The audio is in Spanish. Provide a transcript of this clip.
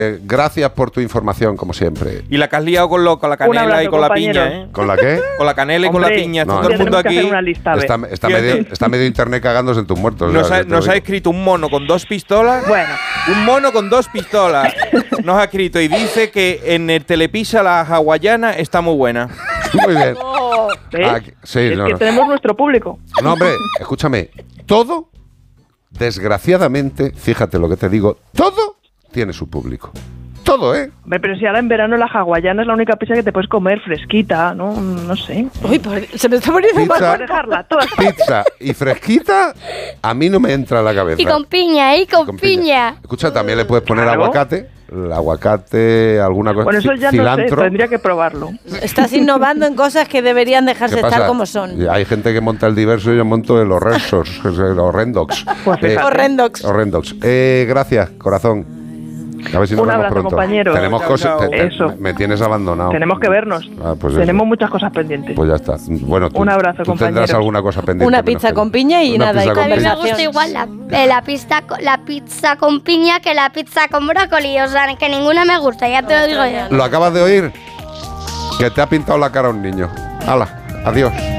Gracias por tu información, como siempre. Y la que has liado con la canela abrazo, y con compañero. la piña, ¿eh? ¿Con la qué? Con la canela y con la piña. Está No, todo el mundo aquí. Está medio internet cagándose en tus muertos. Nos ha escrito un mono con 2 pistolas. Bueno. Un mono con 2 pistolas. Nos ha escrito y dice que en el Telepisa la hawaiana está muy buena. Muy bien. Sí, es que tenemos nuestro público. No, hombre, escúchame. Todo, desgraciadamente, fíjate lo que te digo, todo tiene su público. Todo, ¿eh? Pero si ahora en verano la hawaiana es la única pizza que te puedes comer fresquita, ¿no? No sé. Uy, se me está poniendo Pizza, dejarla toda. Pizza y fresquita, a mí no me entra a la cabeza. Y con piña, y con piña. Escucha, también le puedes poner Claro. aguacate. El aguacate, alguna cosa. Bueno, eso ya cilantro. no sé, tendría que probarlo. Estás innovando en cosas que deberían dejarse ¿Qué estar pasa? como son. Hay gente que monta el diverso y yo monto el horrendos, el horrendox. Horrendox. Horrendox. Gracias, corazón. A ver si nos Un vemos abrazo, pronto. compañeros. Tenemos Chao, cosas. chao. Eso. Me tienes abandonado. Tenemos que vernos. Pues Tenemos muchas cosas pendientes. Pues ya está. Bueno, Un abrazo, tú tendrás compañeros. alguna cosa pendiente. Una menos pizza que- con piña y Una nada, y pizza con A mí me piña. gusta igual la pizza con piña que la pizza con brócoli. O sea, que ninguna me gusta, ya te lo digo yo. ¿Lo acabas de oír? Que te ha pintado la cara un niño. Hala, adiós.